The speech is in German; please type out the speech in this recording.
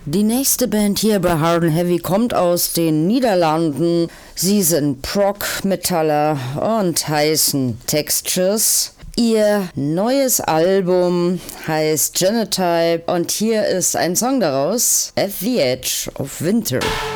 Die nächste Band hier bei Hard and Heavy kommt aus den Niederlanden. Sie sind Prog-Metaller und heißen Textures. Ihr neues Album heißt Genotype und hier ist ein Song daraus, At the Edge of Winter.